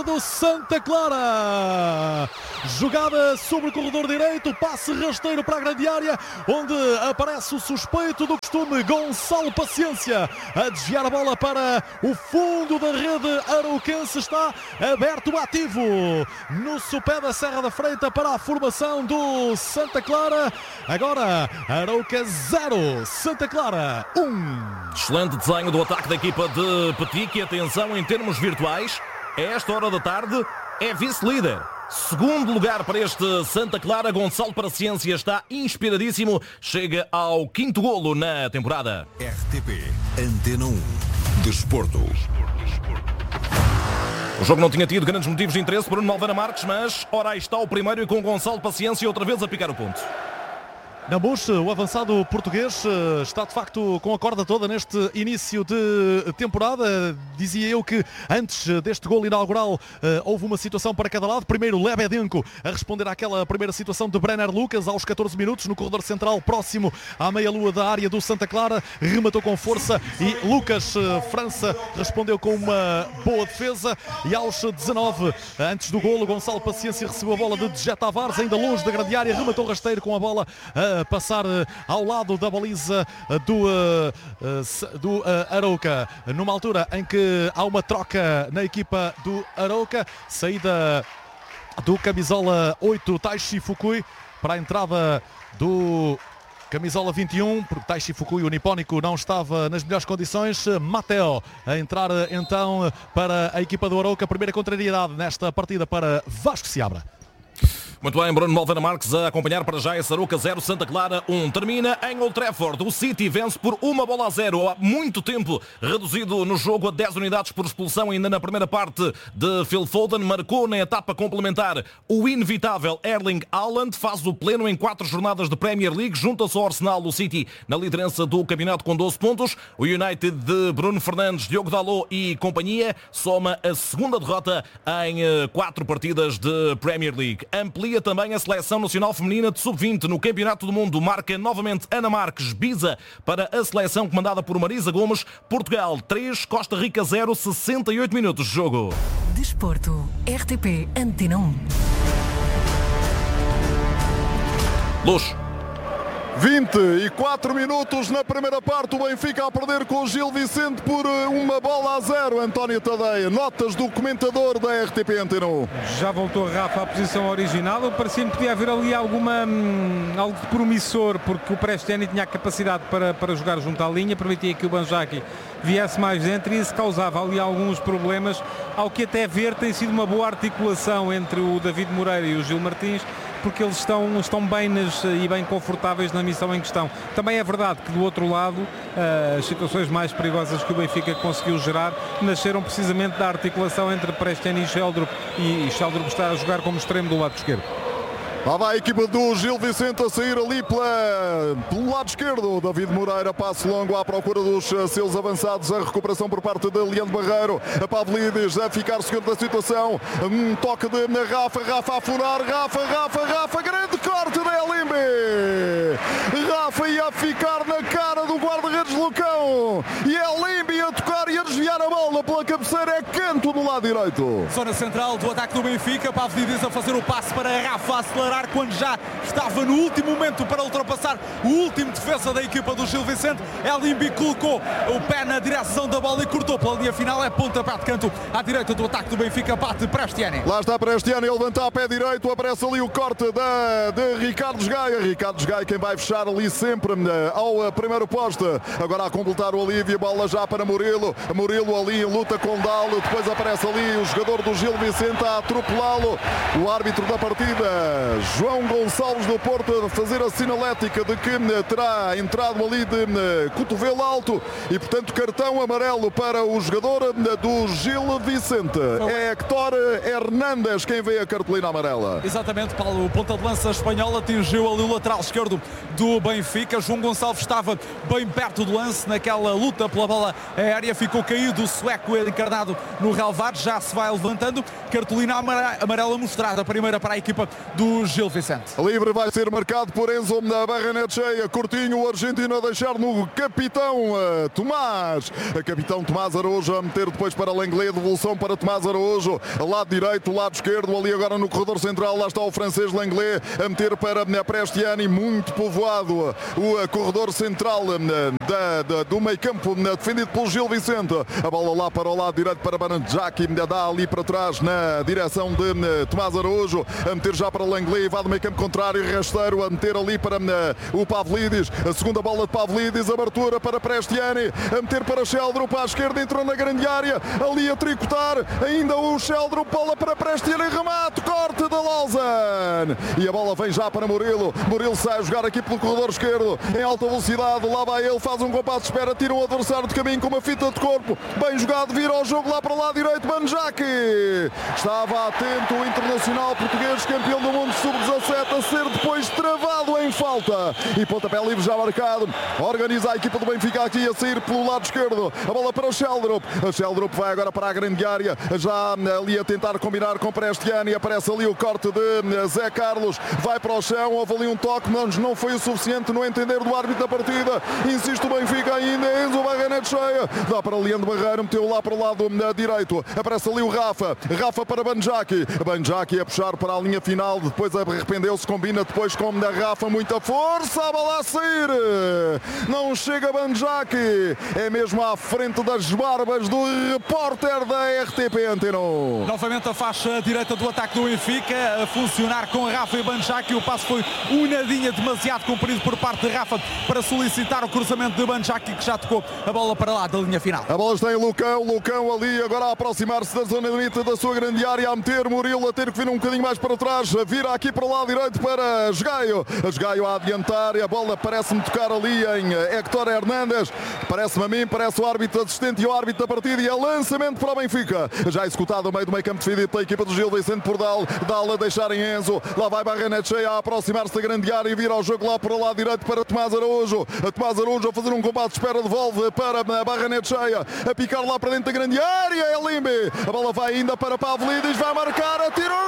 bola do Santa Clara. Jogada sobre o corredor direito, passe rasteiro para a grande área, onde aparece o suspeito do costume, Gonçalo Paciência, a desviar a bola para o fundo da rede arauquense. Está aberto ativo no sopé da Serra da Freita para a formação do Santa Clara. Agora Arauca 0, Santa Clara 1. Excelente desenho do ataque da equipa de Petit, que atenção em termos virtuais, a esta hora da tarde é vice-líder. Segundo lugar para este Santa Clara. Gonçalo Paciência está inspiradíssimo, chega ao 5º golo na temporada. RTP Antena 1 Desporto. O jogo não tinha tido grandes motivos de interesse para o Malvana Marques, mas ora aí está o primeiro e com Gonçalo Paciência outra vez a picar o ponto. Namus, o avançado português, está de facto com a corda toda neste início de temporada. Dizia eu que antes deste golo inaugural houve uma situação para cada lado. Primeiro Lebedenko a responder àquela primeira situação de Brenner Lucas aos 14 minutos no corredor central próximo à meia-lua da área do Santa Clara. Rematou com força e Lucas França respondeu com uma boa defesa. E aos 19, antes do golo, Gonçalo Paciência recebeu a bola de Djet Tavares, ainda longe da grande área, rematou rasteiro com a bola passar ao lado da baliza do Arauca, numa altura em que há uma troca na equipa do Arauca, saída do camisola 8 Taishi Fukui para a entrada do camisola 21, porque Taishi Fukui, o nipónico, não estava nas melhores condições. Mateo a entrar então para a equipa do Arauca. Primeira contrariedade nesta partida para Vasco Seabra. Muito bem, Bruno Malvana Marques a acompanhar para já esse Arauca 0, Santa Clara 1. Termina em Old Trafford. O City vence por 1-0. Há muito tempo reduzido no jogo a 10 unidades por expulsão ainda na primeira parte de Phil Foden. Marcou na etapa complementar o inevitável Erling Haaland. Faz o pleno em 4 jornadas de Premier League. Junta-se ao Arsenal, o City na liderança do campeonato com 12 pontos. O United de Bruno Fernandes, Diogo Dalot e companhia soma a segunda derrota em 4 partidas de Premier League. Amplia também a seleção nacional feminina de sub-20 no Campeonato do Mundo. Marca novamente Ana Marques, Biza para a seleção comandada por Marisa Gomes. Portugal 3, Costa Rica 0, 68 minutos de jogo. Desporto, RTP Antena 1. Luz. 24 minutos na primeira parte, o Benfica a perder com o Gil Vicente por 1-0. António Tadeia, notas do comentador da RTP Antena 1. Já voltou Rafa à posição original. Eu parecia-me que podia haver ali algo de promissor, porque o Prestiani tinha a capacidade para jogar junto à linha, permitia que o Banjaki viesse mais dentro e isso causava ali alguns problemas. Ao que até ver tem sido uma boa articulação entre o David Moreira e o Gil Martins, porque eles estão bem e bem confortáveis na missão em questão. Também é verdade que do outro lado as situações mais perigosas que o Benfica conseguiu gerar nasceram precisamente da articulação entre Prestiani e Sheldrup, e Sheldrup está a jogar como extremo do lado esquerdo. Lá vai a equipa do Gil Vicente a sair ali pelo lado esquerdo. David Moreira, passo longo à procura dos seus avançados. A recuperação por parte de Leandro Barreiro. A Pavlidis a ficar seguro da situação. Um toque de Rafa a furar. Rafa, grande corte da Elimbi. Rafa ia a ficar na cara do guarda-redes Lucão. E Elimbi a tocar e a desviar a bola pela cabeceira. É canto do lado direito. Zona central do ataque do Benfica. Pavlidis a fazer o passe para Rafa acelerar quando já estava no último momento para ultrapassar o último defesa da equipa do Gil Vicente. Elimbi colocou o pé na direção da bola e cortou pela linha final. É pontapé de canto à direita do ataque do Benfica. Bate Prestiani. Lá está Prestiani a levantar a pé direito. Aparece ali o corte de Ricardo Gaia. Ricardo Gaia quem vai fechar ali sempre ao primeiro poste. Agora a completar o alívio. Bola já para Murilo. Murilo ali em luta com Dalo. Depois aparece ali o jogador do Gil Vicente a atropelá-lo. O árbitro da partida, João Gonçalves do Porto, a fazer a sinalética de que terá entrado ali de cotovelo alto e, portanto, cartão amarelo para o jogador do Gil Vicente. É Héctor Hernández quem vê a cartolina amarela. Exatamente, Paulo. O ponta de lança espanhol atingiu ali o lateral esquerdo do Benfica. João Gonçalves estava bem perto do lance naquela luta pela bola aérea. Ficou caído o sueco encarnado no relvado Tavares já se vai levantando. Cartolina amarela mostrada, primeira para a equipa do Gil Vicente. Livre vai ser marcado por Enzo na barranete cheia. Curtinho, o argentino a deixar no capitão Tomás. Capitão Tomás Araújo a meter depois para Lenglet. Devolução para Tomás Araújo. Lado direito, lado esquerdo. Ali agora no corredor central. Lá está o francês Lenglet a meter para Prestiani. Muito povoado o corredor central do meio campo, defendido pelo Gil Vicente. A bola lá para o lado direito para Banjaki. Dá ali para trás na direção de Tomás Araújo. A meter já para Lenglet. Vai do meio campo contrário. Rasteiro a meter ali para o Pavlidis. A segunda bola de Pavlidis. Abertura para Prestiani. A meter para Sheldrup à esquerda. Entrou na grande área. Ali a tricotar. Ainda o Sheldrup. Bola para Prestiani. Remate. Corte da Lausanne. E a bola vem já para Murilo. Murilo sai a jogar aqui pelo corredor esquerdo. Em alta velocidade. Lá vai ele. Faz um compasso de espera. Tira o adversário de caminho com uma fita de corpo. Bem jogado. Vira o jogo lá para o lado direito. Banjaki. Estava atento o internacional português, campeão do mundo sub-17, a ser depois travado em falta. E pontapé livre já marcado. Organiza a equipa do Benfica aqui a sair pelo lado esquerdo. A bola para o Sheldrup. A Sheldrup vai agora para a grande área. Já ali a tentar combinar com Prestiani. Aparece ali o corte de Zé Carlos. Vai para o chão. Houve ali um toque, mas não foi o suficiente no entender do árbitro da partida. Insiste o Benfica ainda. Enzo barranete cheia. Dá para Leandro Barreiro. Meteu lá para o lado direito. Aparece ali o Rafa. Rafa para Banjaki. Banjaki a puxar para a linha final. Depois arrependeu-se. Combina depois com a Rafa. Muita força. A bola a sair. Não chega Banjaki. É mesmo à frente das barbas do repórter da RTP Antena 1. Novamente a faixa direita do ataque do Benfica a funcionar com Rafa e Banjaki. O passo foi nadinha demasiado comprido por parte de Rafa para solicitar o cruzamento de Banjaki, que já tocou a bola para lá da linha final. A bola está em Lucão. Lucão ali agora a aproximar-se da zona limite da sua grande área, a meter Murilo, a ter que vir um bocadinho mais para trás. Vira aqui para o lado direito para Esgaio. Esgaio a adiantar. A bola parece-me tocar ali em Héctor Hernández. Parece-me a mim, parece o árbitro assistente e o árbitro da partida. E é lançamento para o Benfica. Já executado no meio do meio campo defendido pela equipa do Gil Vicente por Dal. Dal a deixar em Enzo. Lá vai Barranete cheia a aproximar-se da grande área e vira ao jogo lá para o lado direito para Tomás Araújo. A Tomás Araújo a fazer um combate de espera, devolve para a Barranete cheia. A picar lá para dentro da grande área. É Limbe. A bola vai ainda para Pavlidis. Vai marcar. Atirou.